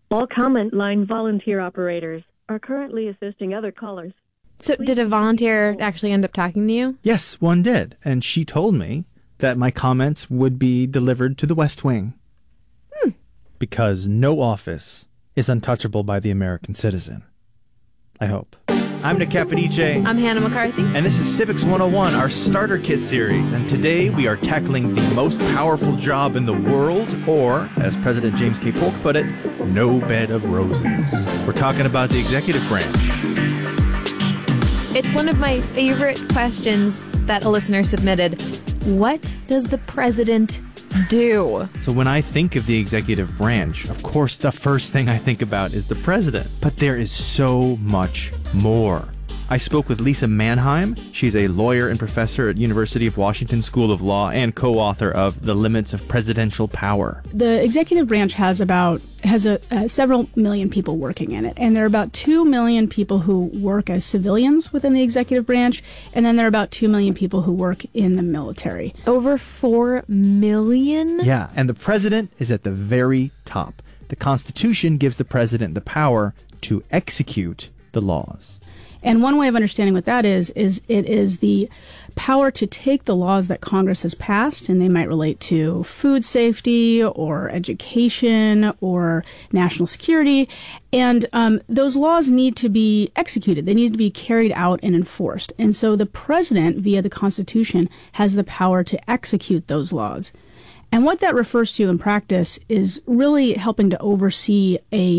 All comment line volunteer operators are currently assisting other callers. So did a volunteer actually end up talking to you? Yes, one did. And she told me that my comments would be delivered to the West Wing. Because no office is untouchable by the American citizen. I hope. I'm Nick Capodice. I'm Hannah McCarthy. And this is Civics 101, our starter kit series. And today we are tackling the most powerful job in the world, or, as President James K. Polk put it, no bed of roses. We're talking about the executive branch. It's one of my favorite questions that a listener submitted. What does the president do? So when I think of the executive branch, of course, the first thing I think about is the president. But there is so much more. I spoke with Lisa Mannheim. She's a lawyer and professor at University of Washington School of Law and co-author of The Limits of Presidential Power. The executive branch has several million people working in it, and there are about 2 million people who work as civilians within the executive branch, and then there are about 2 million people who work in the military. Over 4 million? Yeah, and the president is at the very top. The Constitution gives the president the power to execute the laws. And one way of understanding what that is it is the power to take the laws that Congress has passed, and they might relate to food safety or education or national security, and those laws need to be executed. They need to be carried out and enforced. And so the president, via the Constitution, has the power to execute those laws. And what that refers to in practice is really helping to oversee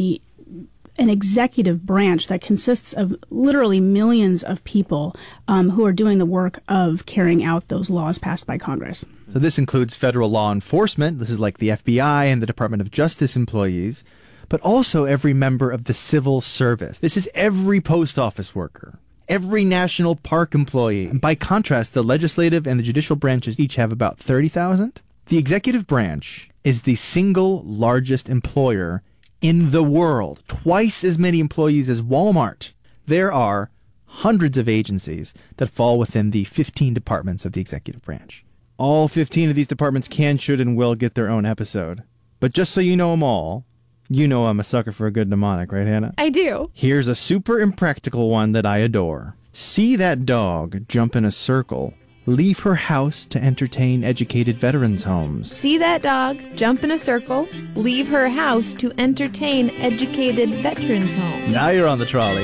an executive branch that consists of literally millions of people who are doing the work of carrying out those laws passed by Congress. So this includes federal law enforcement. This is like the FBI and the Department of Justice employees, but also every member of the civil service. This is every post office worker, every national park employee. And by contrast, the legislative and the judicial branches each have about 30,000. The executive branch is the single largest employer in the world, twice as many employees as Walmart. There are hundreds of agencies that fall within the 15 departments of the executive branch. All 15 of these departments can, should, and will get their own episode. But just so you know them all, you know I'm a sucker for a good mnemonic, right, Hannah? I do. Here's a super impractical one that I adore. See that dog jump in a circle. Leave her house to entertain educated veterans' homes. See that dog jump in a circle, leave her house to entertain educated veterans' homes. Now you're on the trolley.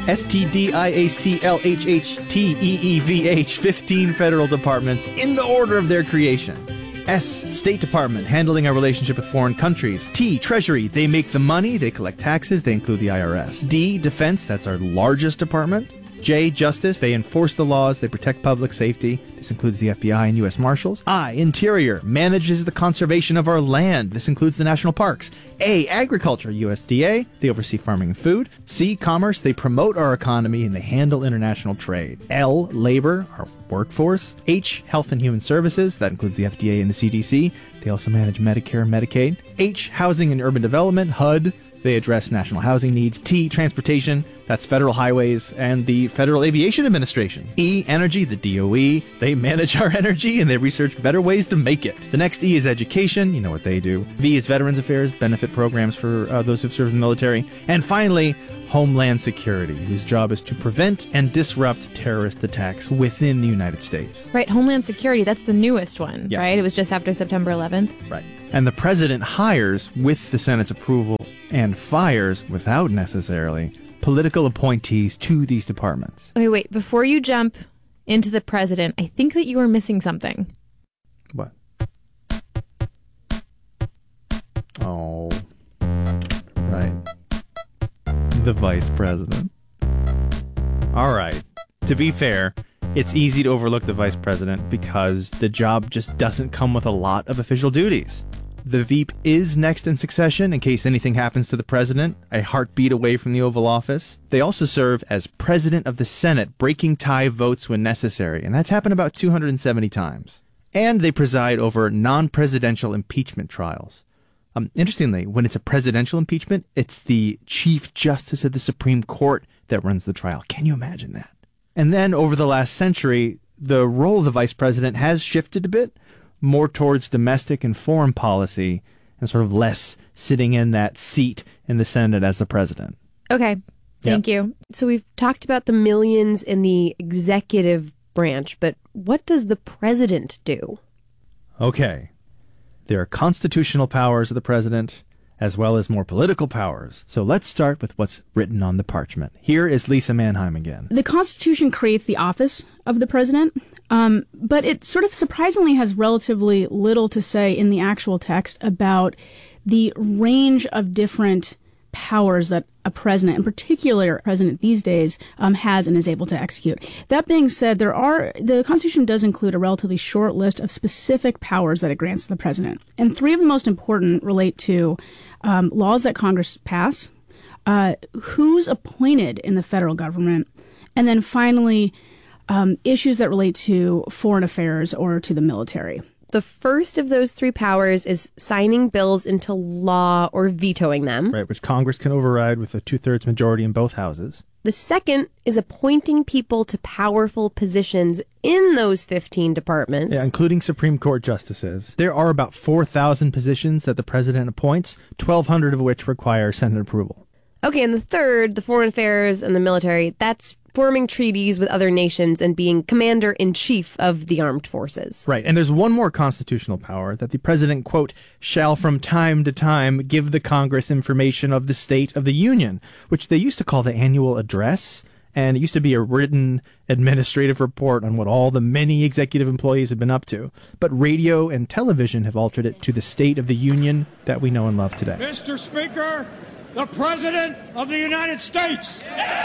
STDIACLHHTEEVH, 15 federal departments in the order of their creation. S, State Department, handling our relationship with foreign countries. T, Treasury, they make the money, they collect taxes, they include the IRS. D, Defense, that's our largest department. J, Justice, they enforce the laws, they protect public safety. This includes the FBI and U.S. Marshals. I, Interior, manages the conservation of our land. This includes the national parks. A, Agriculture, USDA, they oversee farming and food. C, Commerce, they promote our economy and they handle international trade. L, Labor, our workforce. H, Health and Human Services, that includes the FDA and the CDC. They also manage Medicare and Medicaid. H, Housing and Urban Development, HUD. They address national housing needs. T, Transportation, that's federal highways and the Federal Aviation Administration. E, Energy, the DOE, they manage our energy and they research better ways to make it. The next E is Education, you know what they do. V is Veterans Affairs, benefit programs for those who've served in the military. And finally, Homeland Security, whose job is to prevent and disrupt terrorist attacks within the United States. Right, Homeland Security, that's the newest one, Yeah. right? It was just after September 11th. Right. And the president hires with the Senate's approval and fires, without necessarily, political appointees to these departments. Okay, wait, before you jump into the president, I think that you are missing something. What? Oh, right. The vice president. All right. To be fair, it's easy to overlook the vice president because the job just doesn't come with a lot of official duties. The Veep is next in succession in case anything happens to the president, a heartbeat away from the Oval Office. They also serve as president of the Senate, breaking tie votes when necessary, and that's happened about 270 times. And they preside over non-presidential impeachment trials. Interestingly, when it's a presidential impeachment, it's the Chief Justice of the Supreme Court that runs the trial. Can you imagine that? And then over the last century, the role of the vice president has shifted a bit, more towards domestic and foreign policy, and sort of less sitting in that seat in the Senate as the president. Okay. Thank you. So we've talked about the millions in the executive branch, but what does the president do? Okay. There are constitutional powers of the president, as well as more political powers. So let's start with what's written on the parchment. Here is Lisa Mannheim again. The Constitution creates the office of the president, but it sort of surprisingly has relatively little to say in the actual text about the range of different powers that a president, in particular a president these days, has and is able to execute. That being said, the Constitution does include a relatively short list of specific powers that it grants to the president. And three of the most important relate to laws that Congress pass, who's appointed in the federal government, and then finally issues that relate to foreign affairs or to the military. The first of those three powers is signing bills into law or vetoing them. Right, which Congress can override with a 2/3 majority in both houses. The second is appointing people to powerful positions in those 15 departments. Yeah, including Supreme Court justices. There are about 4,000 positions that the president appoints, 1,200 of which require Senate approval. Okay, and the third, the foreign affairs and the military, that's forming treaties with other nations and being commander-in-chief of the armed forces. Right, and there's one more constitutional power that the president, quote, shall from time to time give the Congress information of the state of the Union, which they used to call the annual address, and it used to be a written administrative report on what all the many executive employees have been up to. But radio and television have altered it to the State of the Union that we know and love today. Mr. Speaker, the President of the United States.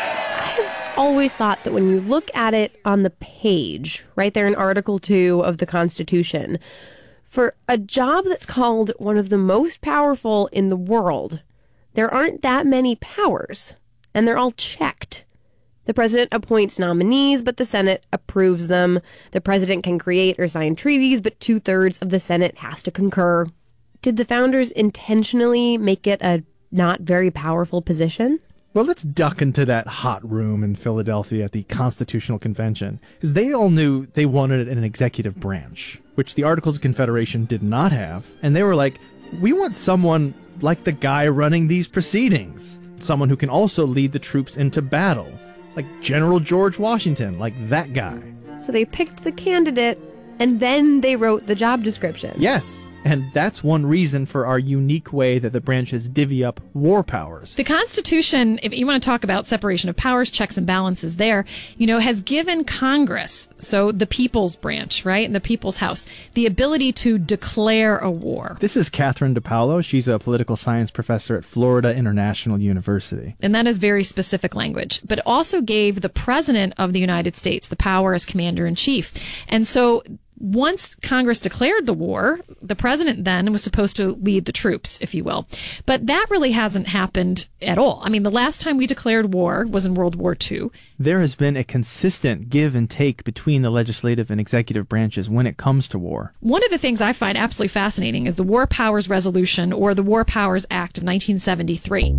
I've always thought that when you look at it on the page, right there in Article 2 of the Constitution, for a job that's called one of the most powerful in the world, there aren't that many powers, and they're all checked. The president appoints nominees, but the Senate approves them. The president can create or sign treaties, but 2/3 of the Senate has to concur. Did the founders intentionally make it a not very powerful position? Well, let's duck into that hot room in Philadelphia at the Constitutional Convention, because they all knew they wanted an executive branch, which the Articles of Confederation did not have. And they were like, we want someone like the guy running these proceedings, someone who can also lead the troops into battle, like General George Washington, like that guy. So they picked the candidate, and then they wrote the job description. Yes. And that's one reason for our unique way that the branches divvy up war powers. The Constitution, if you want to talk about separation of powers, checks and balances there, has given Congress, so the people's branch, right, the people's house, the ability to declare a war. This is Catherine DePaulo. She's a political science professor at Florida International University. And that is very specific language, but it also gave the President of the United States the power as commander-in-chief. And so once Congress declared the war, the president then was supposed to lead the troops, if you will. But that really hasn't happened at all. I mean, the last time we declared war was in World War II. There has been a consistent give and take between the legislative and executive branches when it comes to war. One of the things I find absolutely fascinating is the War Powers Resolution, or the War Powers Act of 1973.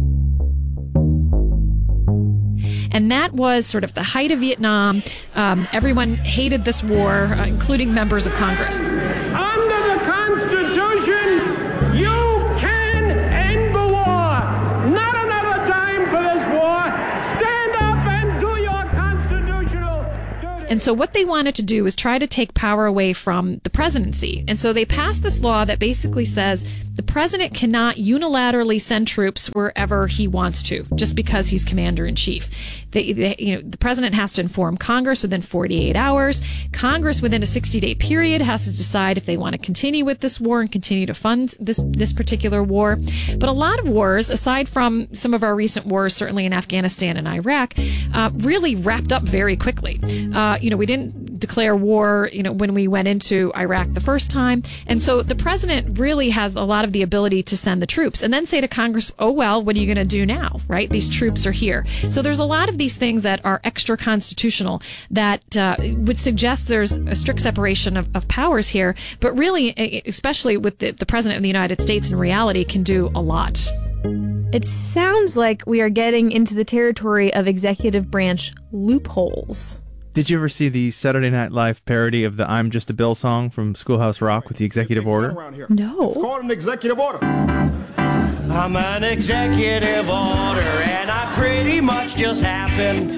And that was sort of the height of Vietnam. Everyone hated this war, including members of Congress. Under the Constitution, you can end the war. Not another dime for this war. Stand up and do your constitutional duty. And so what they wanted to do is try to take power away from the presidency. And so they passed this law that basically says the president cannot unilaterally send troops wherever he wants to, just because he's commander-in-chief. The president has to inform Congress within 48 hours. Congress, within a 60-day period, has to decide if they want to continue with this war and continue to fund this particular war. But a lot of wars, aside from some of our recent wars, certainly in Afghanistan and Iraq, really wrapped up very quickly. We didn't declare war, when we went into Iraq the first time. And so the president really has a lot of the ability to send the troops and then say to Congress, oh, well, what are you going to do now, right? These troops are here. So there's a lot of these things that are extra constitutional that would suggest there's a strict separation of powers here. But really, especially with the president of the United States, in reality, can do a lot. It sounds like we are getting into the territory of executive branch loopholes. Did you ever see the Saturday Night Live parody of the I'm Just a Bill song from Schoolhouse Rock with the executive order? No. It's called an executive order. I'm an executive order, and I pretty much just happened.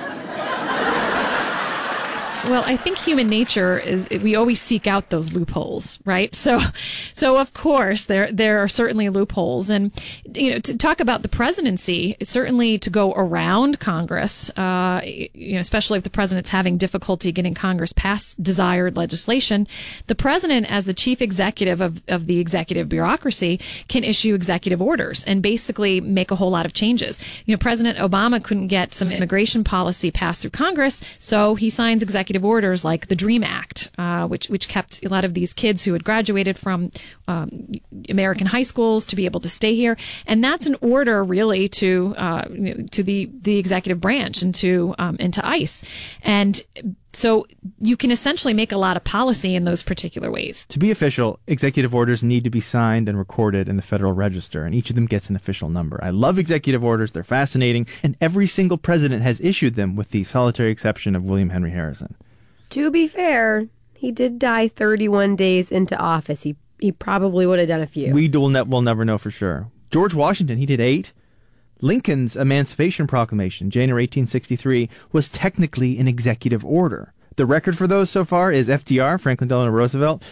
Well, I think human nature is we always seek out those loopholes, right? So of course there are certainly loopholes, and to talk about the presidency, certainly to go around Congress, especially if the president's having difficulty getting Congress past desired legislation, the president, as the chief executive of the executive bureaucracy, can issue executive orders and basically make a whole lot of changes. President Obama couldn't get some immigration policy passed through Congress, so he signs executive orders like the DREAM Act, which kept a lot of these kids who had graduated from American high schools to be able to stay here, and that's an order really to the executive branch and to ICE, and so you can essentially make a lot of policy in those particular ways. To be official, executive orders need to be signed and recorded in the Federal Register, and each of them gets an official number. I love executive orders. They're fascinating, and every single president has issued them with the solitary exception of William Henry Harrison. To be fair, he did die 31 days into office. He probably would have done a few. We'll never know for sure. George Washington, he did 8. Lincoln's Emancipation Proclamation, January 1863, was technically an executive order. The record for those so far is FDR, Franklin Delano Roosevelt,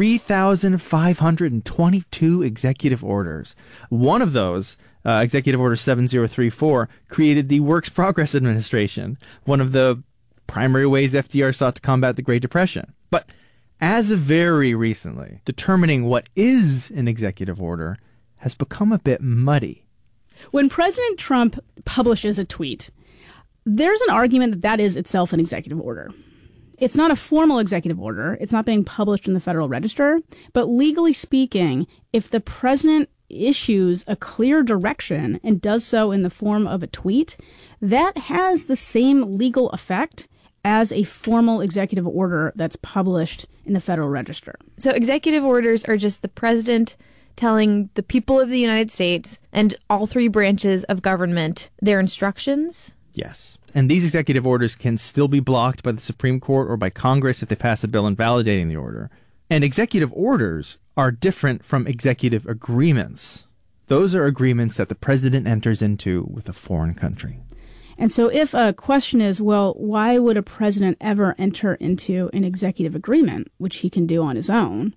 3,522 executive orders. One of those, Executive Order 7034, created the Works Progress Administration, one of the primary ways FDR sought to combat the Great Depression. But as of very recently, determining what is an executive order has become a bit muddy. When President Trump publishes a tweet, there's an argument that that is itself an executive order. It's not a formal executive order. It's not being published in the Federal Register. But legally speaking, if the president issues a clear direction and does so in the form of a tweet, that has the same legal effect as a formal executive order that's published in the Federal Register. So executive orders are just the president telling the people of the United States and all 3 branches of government their instructions? Yes. And these executive orders can still be blocked by the Supreme Court or by Congress if they pass a bill invalidating the order. And executive orders are different from executive agreements. Those are agreements that the president enters into with a foreign country. And so if a question is, well, why would a president ever enter into an executive agreement, which he can do on his own,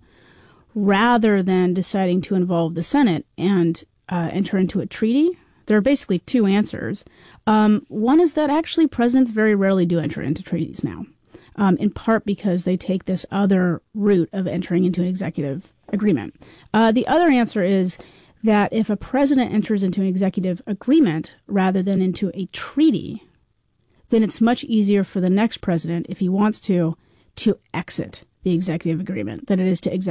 rather than deciding to involve the Senate and enter into a treaty? There are basically 2 answers. One is that actually presidents very rarely do enter into treaties now, in part because they take this other route of entering into an executive agreement. The other answer is that if a president enters into an executive agreement rather than into a treaty, then it's much easier for the next president, if he wants to exit the executive agreement than it is to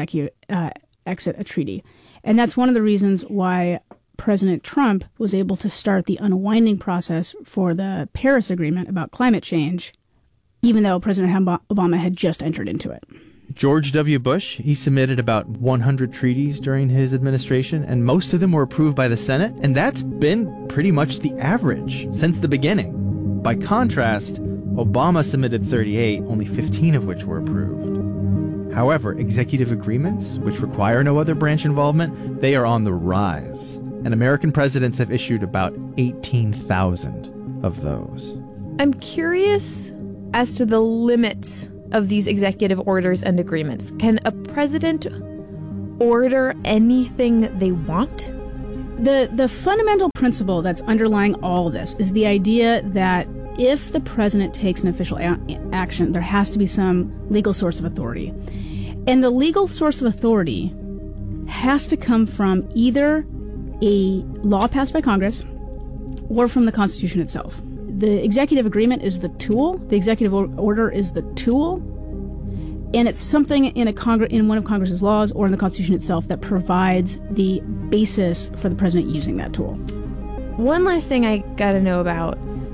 exit a treaty. And that's one of the reasons why President Trump was able to start the unwinding process for the Paris Agreement about climate change, even though President Obama had just entered into it. George W. Bush, he submitted about 100 treaties during his administration, and most of them were approved by the Senate, and that's been pretty much the average since the beginning. By contrast, Obama submitted 38, only 15 of which were approved. However, executive agreements, which require no other branch involvement, they are on the rise, and American presidents have issued about 18,000 of those. I'm curious as to the limits of these executive orders and agreements. Can a president order anything they want? The fundamental principle that's underlying all of this is the idea that if the president takes an official action, there has to be some legal source of authority. And the legal source of authority has to come from either a law passed by Congress or from the Constitution itself. The executive agreement is the tool. The executive order is the tool. And it's something in one of Congress's laws or in the Constitution itself that provides the basis for the president using that tool. One last thing I got to know about,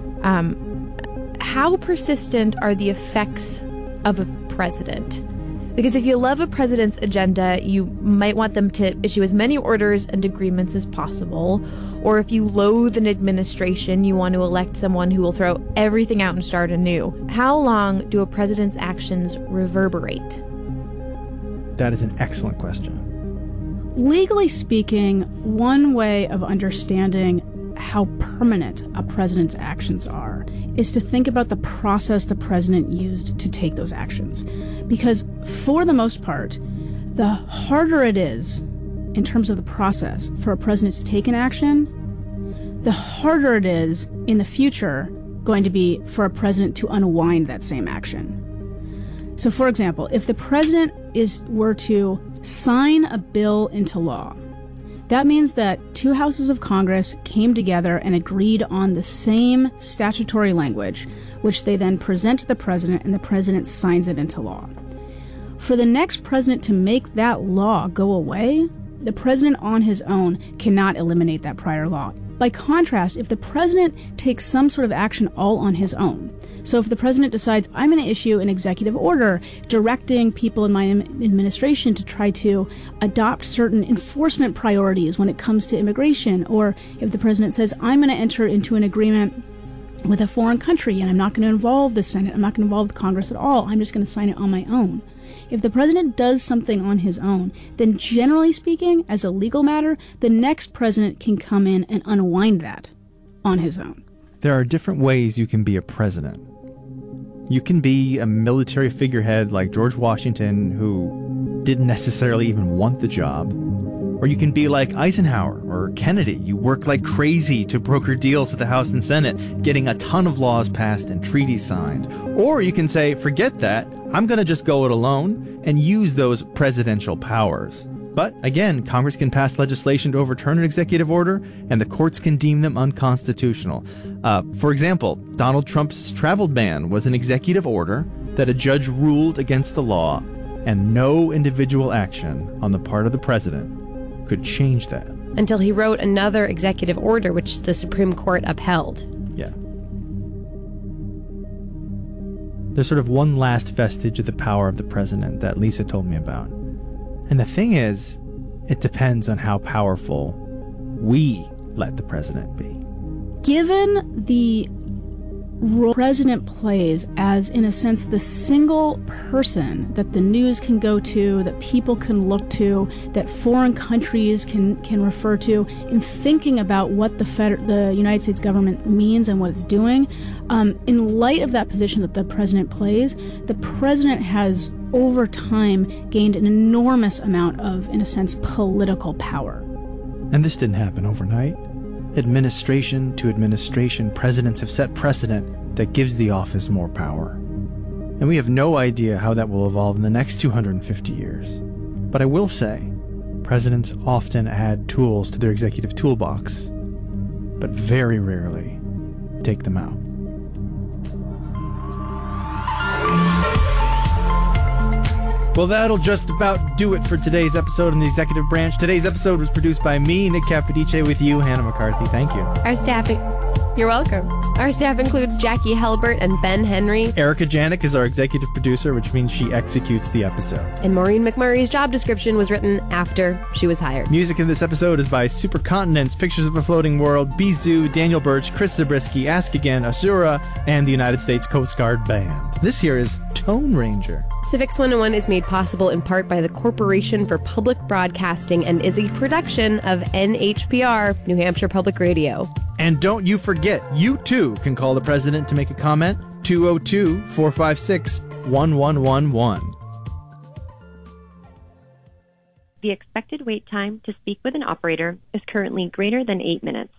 how persistent are the effects of a president? Because if you love a president's agenda, you might want them to issue as many orders and agreements as possible. Or if you loathe an administration, you want to elect someone who will throw everything out and start anew. How long do a president's actions reverberate? That is an excellent question. Legally speaking, one way of understanding how permanent a president's actions are is to think about the process the president used to take those actions. Because for the most part, the harder it is in terms of the process for a president to take an action, the harder it is in the future going to be for a president to unwind that same action. So for example, if the president were to sign a bill into law, that means that two houses of Congress came together and agreed on the same statutory language, which they then present to the president, and the president signs it into law. For the next president to make that law go away, the president on his own cannot eliminate that prior law. By contrast, if the president takes some sort of action all on his own, so if the president decides, I'm going to issue an executive order directing people in my administration to try to adopt certain enforcement priorities when it comes to immigration, or if the president says, I'm going to enter into an agreement with a foreign country and I'm not going to involve the Senate, I'm not going to involve the Congress at all, I'm just going to sign it on my own. If the president does something on his own, then generally speaking, as a legal matter, the next president can come in and unwind that on his own. There are different ways you can be a president. You can be a military figurehead like George Washington, who didn't necessarily even want the job. Or you can be like Eisenhower or Kennedy. You work like crazy to broker deals with the House and Senate, getting a ton of laws passed and treaties signed. Or you can say, forget that, I'm going to just go it alone and use those presidential powers. But again, Congress can pass legislation to overturn an executive order, and the courts can deem them unconstitutional. For example, Donald Trump's travel ban was an executive order that a judge ruled against the law, and no individual action on the part of the president could change that. Until he wrote another executive order, which the Supreme Court upheld. Yeah. There's sort of one last vestige of the power of the president that Lisa told me about. And the thing is, it depends on how powerful we let the president be. Given the role the president plays as, in a sense, the single person that the news can go to, that people can look to, that foreign countries can refer to in thinking about what the United States government means and what it's doing, in light of that position that the president plays, the president has over time gained an enormous amount of, in a sense, political power. And this didn't happen overnight. Administration to administration, presidents have set precedent that gives the office more power. And we have no idea how that will evolve in the next 250 years. But I will say, presidents often add tools to their executive toolbox, but very rarely take them out. Well, that'll just about do it for today's episode in the Executive Branch. Today's episode was produced by me, Nick Capodice, with you, Hannah McCarthy. Thank you. Our staff... You're welcome. Our staff includes Jackie Helbert and Ben Henry. Erica Janik is our executive producer, which means she executes the episode. And Maureen McMurray's job description was written after she was hired. Music in this episode is by Supercontinents, Pictures of a Floating World, Bizou, Daniel Birch, Chris Zabriskie, Ask Again, Asura, and the United States Coast Guard Band. This here is Tone Ranger. Civics 101 is made possible in part by the Corporation for Public Broadcasting and is a production of NHPR, New Hampshire Public Radio. And don't you forget, you too can call the president to make a comment, 202-456-1111. The expected wait time to speak with an operator is currently greater than 8 minutes.